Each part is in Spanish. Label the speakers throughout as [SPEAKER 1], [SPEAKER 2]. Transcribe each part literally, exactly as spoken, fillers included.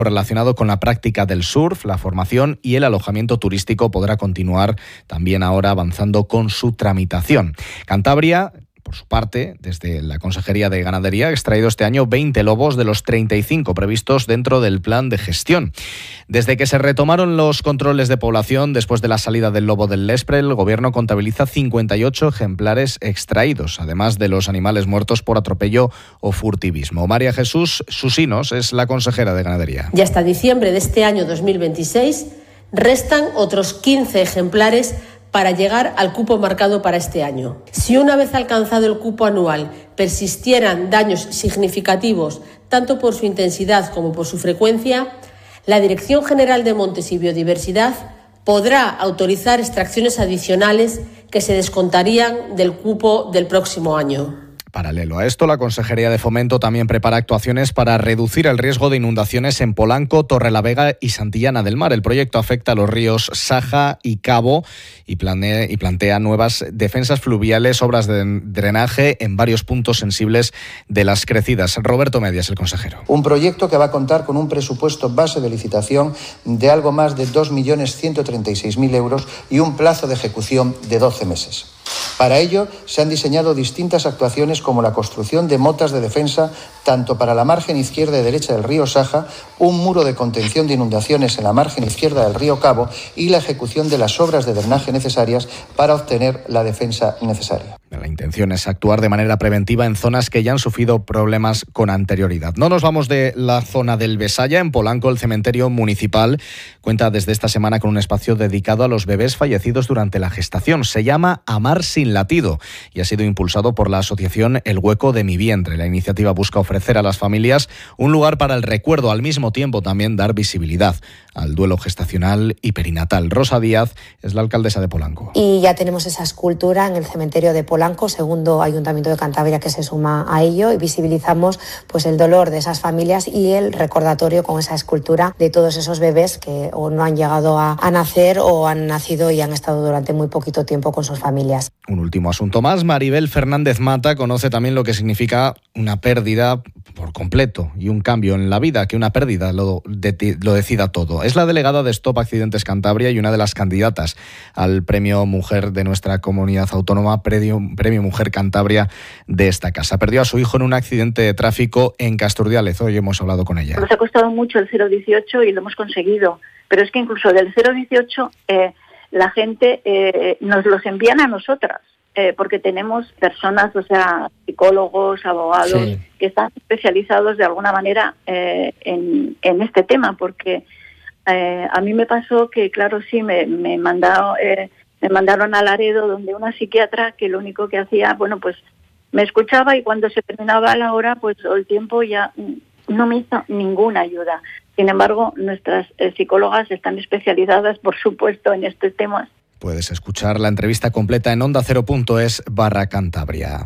[SPEAKER 1] relacionado con la práctica del surf, la formación y el alojamiento turístico podrá continuar también ahora avanzando con su tramitación. Cantabria, por su parte, desde la Consejería de Ganadería, ha extraído este año veinte lobos de los treinta y cinco previstos dentro del plan de gestión. Desde que se retomaron los controles de población después de la salida del lobo del Lespre, el Gobierno contabiliza cincuenta y ocho ejemplares extraídos, además de los animales muertos por atropello o furtivismo. María Jesús Susinos es la consejera de Ganadería.
[SPEAKER 2] Y hasta diciembre de este año dos mil veintiséis restan otros quince ejemplares para llegar al cupo marcado para este año. Si una vez alcanzado el cupo anual persistieran daños significativos, tanto por su intensidad como por su frecuencia, la Dirección General de Montes y Biodiversidad podrá autorizar extracciones adicionales que se descontarían del cupo del próximo año.
[SPEAKER 1] Paralelo a esto, la Consejería de Fomento también prepara actuaciones para reducir el riesgo de inundaciones en Polanco, Torrelavega y Santillana del Mar. El proyecto afecta a los ríos Saja y Cabo y planea, y plantea nuevas defensas fluviales, obras de drenaje en varios puntos sensibles de las crecidas. Roberto Medias, el consejero.
[SPEAKER 3] Un proyecto que va a contar con un presupuesto base de licitación de algo más de dos millones ciento treinta y seis mil euros y un plazo de ejecución de doce meses. Para ello, se han diseñado distintas actuaciones como la construcción de motas de defensa tanto para la margen izquierda y derecha del río Saja, un muro de contención de inundaciones en la margen izquierda del río Cabo y la ejecución de las obras de drenaje necesarias para obtener la defensa necesaria.
[SPEAKER 1] La intención es actuar de manera preventiva en zonas que ya han sufrido problemas con anterioridad. No nos vamos de la zona del Besaya. En Polanco, el cementerio municipal cuenta desde esta semana con un espacio dedicado a los bebés fallecidos durante la gestación. Se llama Amar sin latido y ha sido impulsado por la asociación El Hueco de mi Vientre. La iniciativa busca ofrecer a las familias un lugar para el recuerdo, al mismo tiempo también dar visibilidad al duelo gestacional y perinatal. Rosa Díaz es la alcaldesa de Polanco.
[SPEAKER 4] Y ya tenemos esa escultura en el cementerio de Polanco, segundo ayuntamiento de Cantabria que se suma a ello, y visibilizamos pues el dolor de esas familias y el recordatorio con esa escultura de todos esos bebés que o no han llegado a, a nacer o han nacido y han estado durante muy poquito tiempo con sus familias.
[SPEAKER 1] Un último asunto más. Maribel Fernández Mata conoce también lo que significa una pérdida por completo y un cambio en la vida, que una pérdida lo, de, lo decida todo. Es la delegada de Stop Accidentes Cantabria y una de las candidatas al Premio Mujer de nuestra comunidad autónoma, Premio, Premio Mujer Cantabria de esta casa. Perdió a su hijo en un accidente de tráfico en Casturdiales. Hoy hemos hablado con ella.
[SPEAKER 5] Nos ha costado mucho el cero dieciocho y lo hemos conseguido, pero es que incluso del cero dieciocho eh, la gente eh, nos los envían a nosotras. Eh, porque tenemos personas, o sea, psicólogos, abogados, sí, que están especializados de alguna manera eh, en, en este tema, porque eh, a mí me pasó que, claro, sí, me, me, mandaron, eh, me mandaron a Laredo, donde una psiquiatra que lo único que hacía, bueno, pues me escuchaba y cuando se terminaba la hora, pues el tiempo ya no me hizo ninguna ayuda. Sin embargo, nuestras eh, psicólogas están especializadas, por supuesto, en estos temas.
[SPEAKER 1] Puedes escuchar la entrevista completa en onda cero punto es barra Cantabria.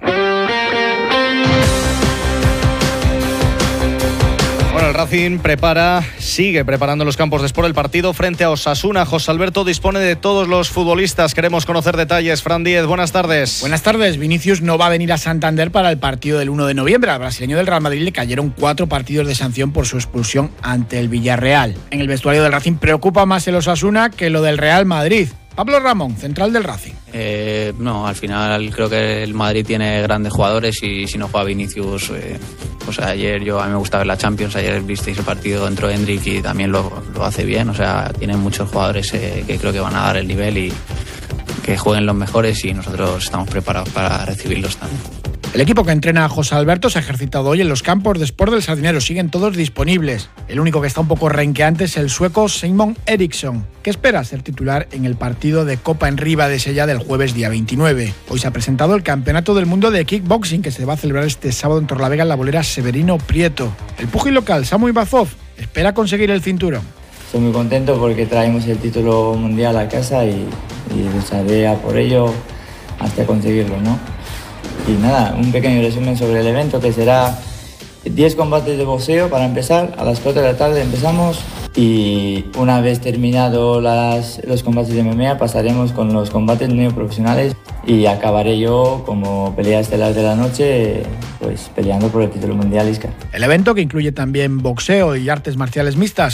[SPEAKER 1] Bueno, el Racing prepara, sigue preparando los campos de Sport el partido frente a Osasuna. José Alberto dispone de todos los futbolistas. Queremos conocer detalles. Fran Díez, buenas tardes.
[SPEAKER 6] Buenas tardes. Vinicius no va a venir a Santander para el partido del uno de noviembre. Al brasileño del Real Madrid le cayeron cuatro partidos de sanción por su expulsión ante el Villarreal. En el vestuario del Racing preocupa más el Osasuna que lo del Real Madrid. Pablo Ramón, central del Racing.
[SPEAKER 7] Eh, no, al final creo que el Madrid tiene grandes jugadores y si no juega Vinicius, eh, pues ayer yo a mí me gusta ver la Champions, ayer visteis el partido, dentro de Hendrik y también lo, lo hace bien, o sea, tienen muchos jugadores eh, que creo que van a dar el nivel y que jueguen los mejores y nosotros estamos preparados para recibirlos también.
[SPEAKER 6] El equipo que entrena a José Alberto se ha ejercitado hoy en los campos de Sport del Sardinero. Siguen todos disponibles. El único que está un poco renqueante es el sueco Simon Eriksson, que espera ser titular en el partido de Copa en Ribadesella del jueves día veintinueve. Hoy se ha presentado el Campeonato del Mundo de Kickboxing que se va a celebrar este sábado en Torrelavega en la bolera Severino Prieto. El pugil local Samu Ibazov espera conseguir el cinturón.
[SPEAKER 8] Estoy muy contento porque traemos el título mundial a casa y, y lucharé a por ello hasta conseguirlo, ¿no? Y nada, un pequeño resumen sobre el evento que será diez combates de boxeo para empezar, a las cuatro de la tarde empezamos y una vez terminado las, los combates de M M A pasaremos con los combates neoprofesionales y acabaré yo como pelea estelar de la noche pues peleando por el título mundial, Isca.
[SPEAKER 6] El evento, que incluye también boxeo y artes marciales mixtas,